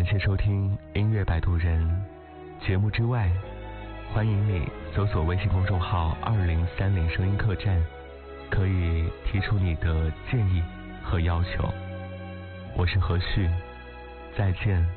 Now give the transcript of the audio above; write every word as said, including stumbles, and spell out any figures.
谢收听音乐摆渡人。节目之外，欢迎你搜索微信公众号二零三零声音客栈，可以提出你的建议和要求。我是何旭，再见。